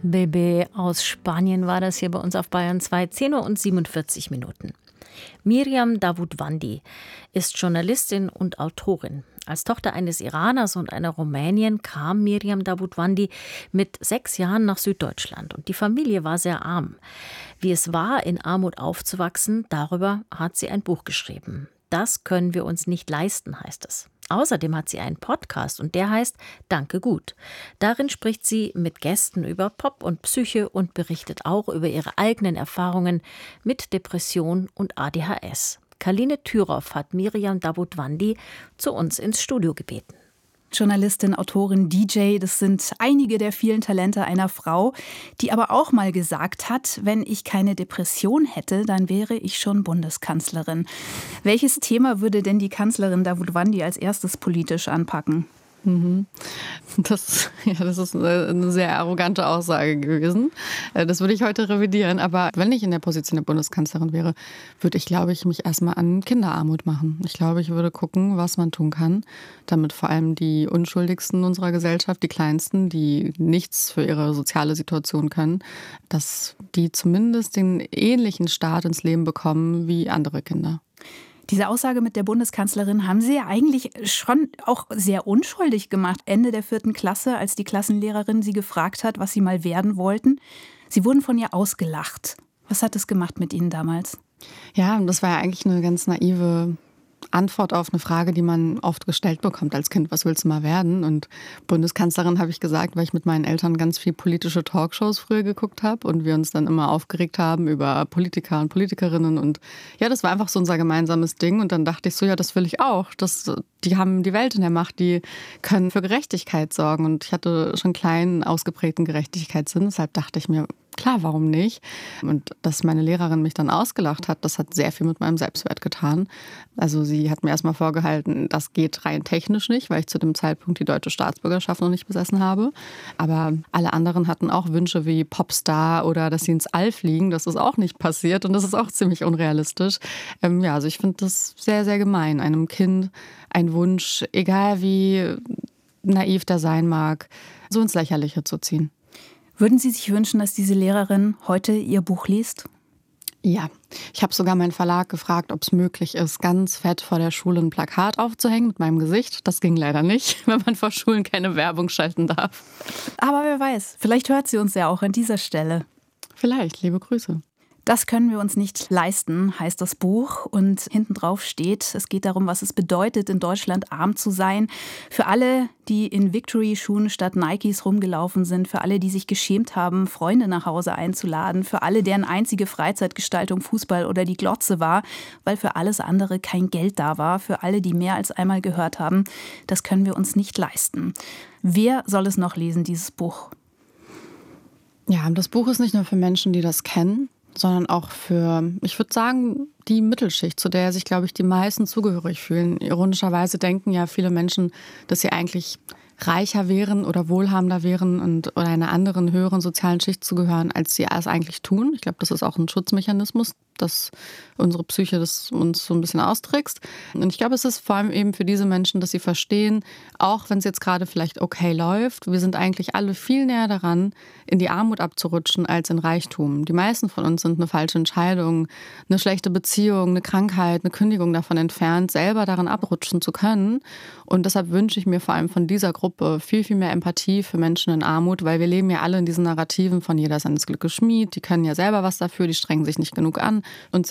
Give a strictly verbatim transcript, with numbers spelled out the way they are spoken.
Bebé aus Spanien war das hier bei uns auf Bayern zwei, zehn Uhr und siebenundvierzig Minuten. Miriam Davutwandi ist Journalistin und Autorin. Als Tochter eines Iraners und einer Rumänin kam Miriam Davutwandi mit sechs Jahren nach Süddeutschland. Und die Familie war sehr arm. Wie es war, in Armut aufzuwachsen, darüber hat sie ein Buch geschrieben. Das können wir uns nicht leisten, heißt es. Außerdem hat sie einen Podcast und der heißt Danke gut. Darin spricht sie mit Gästen über Pop und Psyche und berichtet auch über ihre eigenen Erfahrungen mit Depression und A D H S. Karline Thüroff hat Miriam Davutwandi zu uns ins Studio gebeten. Journalistin, Autorin, D J, das sind einige der vielen Talente einer Frau, die aber auch mal gesagt hat, wenn ich keine Depression hätte, dann wäre ich schon Bundeskanzlerin. Welches Thema würde denn die Kanzlerin Davutwandi als erstes politisch anpacken? Das, ja, das ist eine sehr arrogante Aussage gewesen. Das würde ich heute revidieren. Aber wenn ich in der Position der Bundeskanzlerin wäre, würde ich, glaube ich, mich erstmal an Kinderarmut machen. Ich glaube, ich würde gucken, was man tun kann, damit vor allem die Unschuldigsten unserer Gesellschaft, die Kleinsten, die nichts für ihre soziale Situation können, dass die zumindest den ähnlichen Start ins Leben bekommen wie andere Kinder. Diese Aussage mit der Bundeskanzlerin haben Sie ja eigentlich schon auch sehr unschuldig gemacht. Ende der vierten Klasse, als die Klassenlehrerin Sie gefragt hat, was Sie mal werden wollten. Sie wurden von ihr ausgelacht. Was hat es gemacht mit Ihnen damals? Ja, das war ja eigentlich eine ganz naive Antwort auf eine Frage, die man oft gestellt bekommt als Kind. Was willst du mal werden? Und Bundeskanzlerin habe ich gesagt, weil ich mit meinen Eltern ganz viel politische Talkshows früher geguckt habe und wir uns dann immer aufgeregt haben über Politiker und Politikerinnen. Und ja, das war einfach so unser gemeinsames Ding. Und dann dachte ich so, ja, das will ich auch. Das, die haben die Welt in der Macht, die können für Gerechtigkeit sorgen. Und ich hatte schon einen kleinen, ausgeprägten Gerechtigkeitssinn. Deshalb dachte ich mir, klar, warum nicht? Und dass meine Lehrerin mich dann ausgelacht hat, das hat sehr viel mit meinem Selbstwert getan. Also sie hat mir erstmal vorgehalten, das geht rein technisch nicht, weil ich zu dem Zeitpunkt die deutsche Staatsbürgerschaft noch nicht besessen habe. Aber alle anderen hatten auch Wünsche wie Popstar oder dass sie ins All fliegen. Das ist auch nicht passiert und das ist auch ziemlich unrealistisch. Ähm, ja, also ich finde das sehr, sehr gemein, einem Kind einen Wunsch, egal wie naiv der sein mag, so ins Lächerliche zu ziehen. Würden Sie sich wünschen, dass diese Lehrerin heute Ihr Buch liest? Ja, ich habe sogar meinen Verlag gefragt, ob es möglich ist, ganz fett vor der Schule ein Plakat aufzuhängen mit meinem Gesicht. Das ging leider nicht, wenn man vor Schulen keine Werbung schalten darf. Aber wer weiß, vielleicht hört sie uns ja auch an dieser Stelle. Vielleicht, liebe Grüße. Das können wir uns nicht leisten, heißt das Buch. Und hinten drauf steht, es geht darum, was es bedeutet, in Deutschland arm zu sein. Für alle, die in Victory-Schuhen statt Nikes rumgelaufen sind. Für alle, die sich geschämt haben, Freunde nach Hause einzuladen. Für alle, deren einzige Freizeitgestaltung Fußball oder die Glotze war, weil für alles andere kein Geld da war. Für alle, die mehr als einmal gehört haben, das können wir uns nicht leisten. Wer soll es noch lesen, dieses Buch? Ja, das Buch ist nicht nur für Menschen, die das kennen, sondern auch für, ich würde sagen, die Mittelschicht, zu der sich, glaube ich, die meisten zugehörig fühlen. Ironischerweise denken ja viele Menschen, dass sie eigentlich reicher wären oder wohlhabender wären und oder einer anderen höheren sozialen Schicht zugehören, als sie es eigentlich tun. Ich glaube, das ist auch ein Schutzmechanismus, dass unsere Psyche das uns so ein bisschen austrickst. Und ich glaube, es ist vor allem eben für diese Menschen, dass sie verstehen, auch wenn es jetzt gerade vielleicht okay läuft, wir sind eigentlich alle viel näher daran, in die Armut abzurutschen, als in Reichtum. Die meisten von uns sind eine falsche Entscheidung, eine schlechte Beziehung, eine Krankheit, eine Kündigung davon entfernt, selber daran abrutschen zu können. Und deshalb wünsche ich mir vor allem von dieser Gruppe viel, viel mehr Empathie für Menschen in Armut, weil wir leben ja alle in diesen Narrativen von jeder seines Glückes Schmied, die können ja selber was dafür, die strengen sich nicht genug an. Und